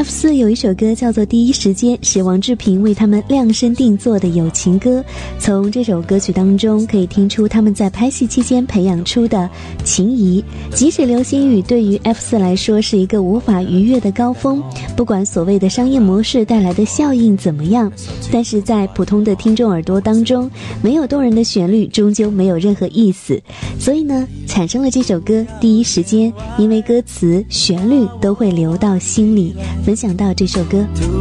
F4有一首歌叫做《第一时间》，是王志平为他们量身定做的友情歌。从这首歌曲当中可以听出他们在拍戏期间培养出的情谊。即使流星雨对于 F4来说是一个无法逾越的高峰，不管所谓的商业模式带来的效应怎么样，但是在普通的听众耳朵当中，没有动人的旋律终究没有任何意思。所以呢，产生了这首歌《第一时间》，因为歌词旋律都会流到心里。分享到这首歌。